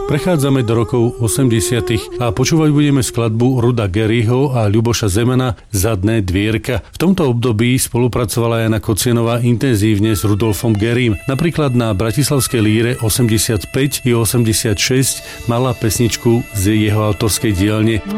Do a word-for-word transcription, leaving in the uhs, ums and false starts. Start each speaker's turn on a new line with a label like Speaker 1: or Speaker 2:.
Speaker 1: Prechádzame do rokov osemdesiatych a počúvať budeme skladbu Ruda Garyho a Ľuboša Zemana Zadné dvierka. V tomto období spolupracovala Jana Kocianová intenzívne s Rudolfom Garym. Napríklad na Bratislavskej líre osemdesiatpäť i osemdesiatšesť mala pesničku z jeho autorskej dielne.